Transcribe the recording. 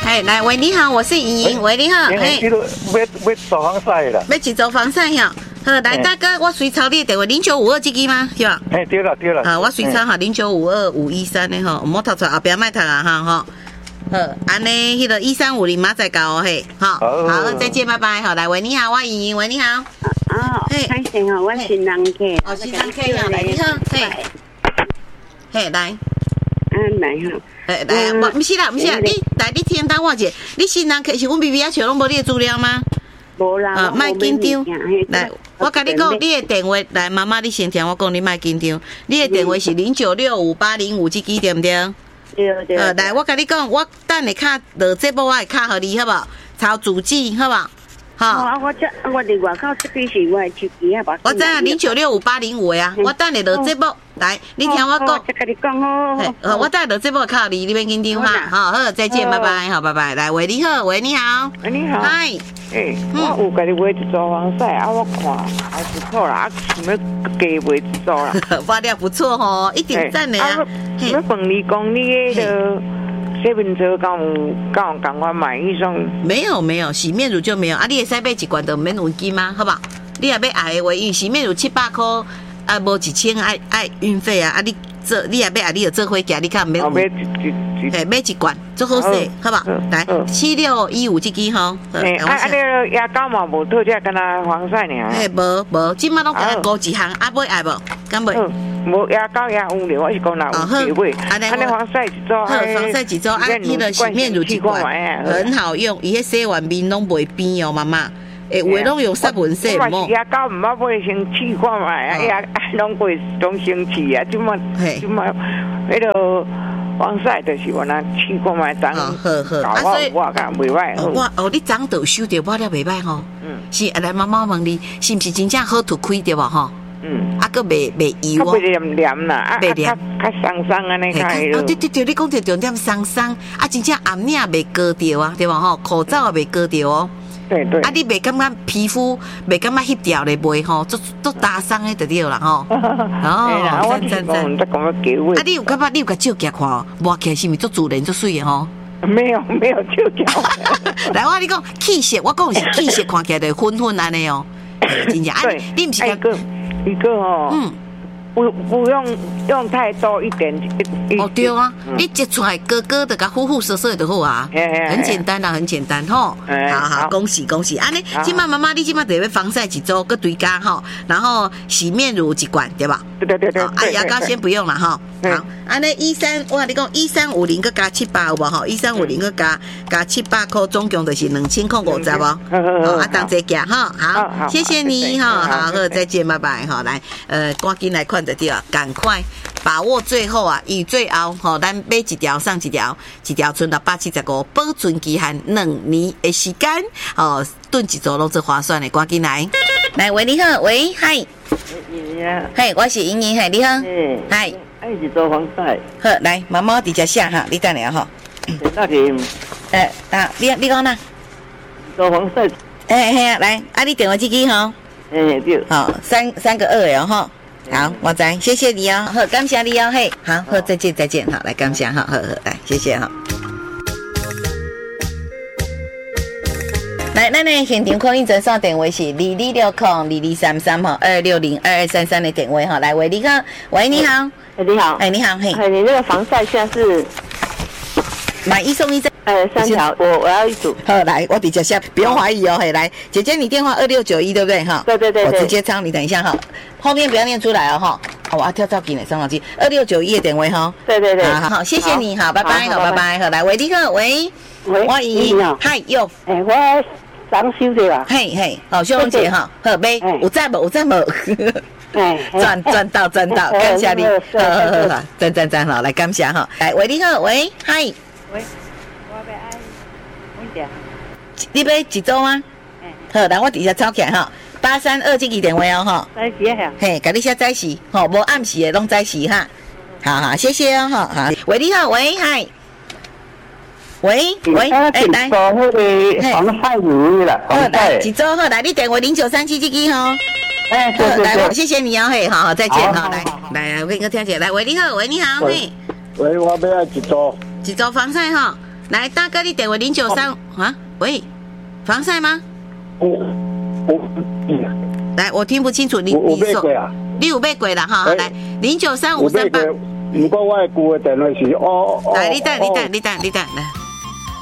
嘿，来，喂，你好，我是莹莹，喂，你好，嘿， 要做防晒啦， 要一组防晒哈。好，来，大哥，我随抄你的电话0952这支吗？是吧？ 嘿，对了。 好，我随抄哈0952513的哈，莫读出后边莫读啊哈哈。好，安尼迄个1350马仔搞嘿，好，好，再见，拜拜。好，来，喂，你好，我莹莹，喂，你好。 嘿，开心哦，我新人客。 哦，新人客哈，来，你好，嘿，嘿，来。 来哈。 来，不是啦，你听等我者，你新人客是阮 BB 笑拢无你的资料吗？ 无啦， 莫紧张。来，我甲你讲，你的电话来，妈妈，你先听我讲，你莫紧张。你的电话是096585这支对不对？ 对。 来，我甲你讲，我等下卡落节目，我会卡互你，好不好？抄主机，好不好？好。 我伫外口这边是我的手机啊， 我知啊，096585的啊，我等下落节目。来，你听我讲。 我跟你讲哦。 我等下落节目靠你，你别紧张哈。好，再见，拜拜，好，拜拜。来，喂，你好，喂，你好。 你好。 嗨。 我有甲你买一组防晒，我看还不错啦，想要加买一组啦。 发料不错吼，一点赞的啊。 要问你讲你迄个洗面乳敢有赶快买一双？ 没有，洗面乳就没有啊。你会使买一罐就免运金吗？好吧？你也要爱的话，因为洗面乳700块。啊，无1000爱运费啊！啊，你也要你就做伙价，你看免买一罐，做好势，好不好？来7615这支吼。 你牙膏嘛无特价，干那防晒呢？ 无，即马拢干那高一项，啊买爱无？敢买？ 无牙膏也有咧，我是讲哪有买？安尼防晒一组， 防晒一组，啊，伊的洗面乳一罐，很好用，伊迄洗完面拢袂变哦，妈妈。话拢用杀蚊洗毛， 牙膏唔好买先试看卖啊！牙拢会拢生气啊！即马迄个防晒就是我那试看卖长， 好， 我讲袂歹。 你长痘收着我了袂歹吼。是，来妈妈问你，是毋是真正好涂开着无吼？啊，个袂油哦， 黏啦，袂黏，较松安尼较。 对，你讲着重点松，啊，真正暗领袂割掉啊，对吧？吼，口罩也袂割掉哦。 对。 啊，你袂感觉皮肤袂感觉翕掉咧，袂吼，都打伤诶，就对啦吼。哦，真。啊，你有感觉你有甲照镜看哦，摸起来是毋是足自然足水诶吼？ 没有照镜。 来，我跟你讲气色，我讲是气色，看起来就粉安尼哦。真正，你毋是一个哦。不用太多一点。 哦，对啊，你接出来哥的，甲糊色就好啊，很简单啦，很简单吼。好，恭喜！安尼，今妈妈妈，你今妈得要防晒一组，个对家吼，然后洗面乳一罐，对吧？ 对。 牙膏先不用了哈。好，安尼我跟你讲1350个加700有无吼？1350个加700块，总共就是2050无？好，啊，当这价哈。好，谢谢你哈。好，再见，拜拜哈。来，赶紧来看得到，赶快把握最后啊，以最后吼，咱买一条送一条，一条存到875，保存期限2年的时间，哦，炖一组拢最划算的，赶紧来。来，喂，你好，喂，嗨。嘿，我是莹莹，嘿，你好，嗨。 一组防晒。 好，来，妈妈伫遮写哈，你等下哈。 那点。 你讲哪？ 做防晒。 嘿啊，来，你电话机器哈。 对。 好，3个2哦哈。好，我知，谢谢你哦，好，感谢你哦，嘿，好，再见，好，来，感谢哈，好，来，谢谢哈。来，咱的现场空运专线电话是22602233哈，2602233的电话哈，来，喂，你好，喂，你好， 你好， 你好，嘿， 你那个防晒现在是买1送1再 3条，我要1组。 好，来，我直接下，不用怀疑哦，嘿，来，姐姐，你电话2691对不对哈？ 对， 我直接抄，你等一下哈，后面不要念出来哦哈。我要跳进来，上手机2691的电话哈。 对， 好，谢谢你，好，拜拜，好，拜拜，好，来，喂，你好，喂，我你好， 嗨，哟， 我装修的啦， 嘿，好，秀荣姐哈，好，呗，有赞无？赚到，感谢你，好，赞，好，来感谢哈，来，喂，你好，喂，嗨， 喂，我要爱，我讲， 你要一组吗？好，来，我底下抄起来哈。832这个电话哦哈， 在时哈， 嘿，甲你写在时，吼，无暗时的拢在时哈，好，谢谢哦哈，好，喂，你好，喂，嗨，喂，来， 做那个防晒乳啦， 好，来，一组好，来，你电话0937这个哈，来，谢谢你哦，嘿，好，再见哈，来，我给你听一下，来，喂，你好，嘿， 喂，我要一组防晒哈。 来，大哥，你电话093啊？喂，防晒吗？来，我听不清楚，你说，你有买过啦哈？来，093-538。 如果我的旧的电话是来，你等，来。